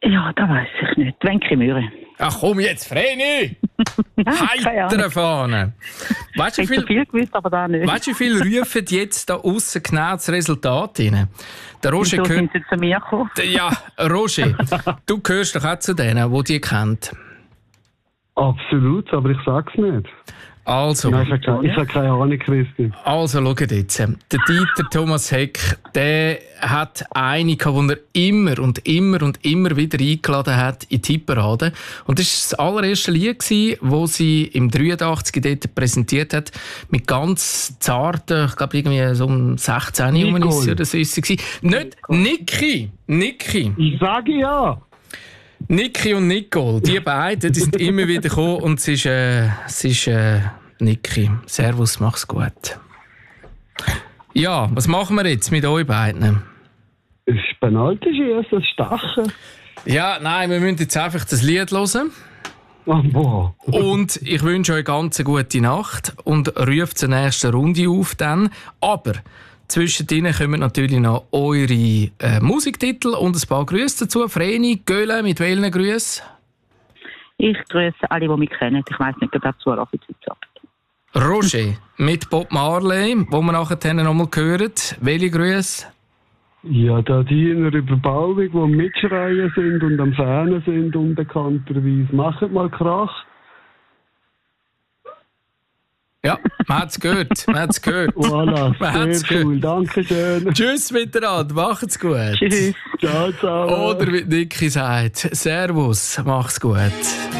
Ja, das weiss ich nicht. Wenke Möhre. Ach komm jetzt, Vreni! Heitere Fahne! Weißt du, viel gewusst, aber da nicht. Weißt du, wie viele rufen jetzt da aussen genau das Resultat rein? Der Roger Wieso sind sie zu mir gekommen? Ja, Roger, du gehörst doch auch zu denen, die die kennt. Absolut, aber ich sag's nicht. Also, Nein, ich habe keine Ahnung, Christian. Also, schaut jetzt. Der Dieter Thomas Heck, der hat eine, die er immer und immer und immer wieder eingeladen hat in die Hitparade. Und das war das allererste Lied, das sie im 83 dort präsentiert hat, mit ganz zarten, ich glaube irgendwie so um 16 Jahren oder so ist sie. Nicht Niki. Ich sage ja. Niki und Nicole, die beiden, die sind immer wieder gekommen und es ist Niki. Servus, mach's gut. Ja, was machen wir jetzt mit euch beiden? Es ist Penalty-Schiessen, das Stachen. Ja, nein, wir müssen jetzt einfach das Lied hören. Oh, boah. Und ich wünsche euch ganz eine gute Nacht und ruft zur nächsten Runde auf dann. Aber zwischendrin kommen natürlich noch eure Musiktitel und ein paar Grüße dazu. Vreni, Göhle, mit welchen Grüßen? Ich grüße alle, die mich kennen. Ich weiss nicht, ob das zuläuft heute Abend. Roger, mit Bob Marley, wo wir nachher noch mal hören. Welche Grüße? Ja, da die in der Überbauung, die am Mitschreien sind und am Fähnen sind, unbekannterweise. Macht mal Krach. Ja, man hat es gehört. Voilà, sehr cool. Dankeschön. Tschüss miteinander, macht's gut. Tschüss. Ciao, ciao. Oder wie Niki sagt, Servus, mach's gut.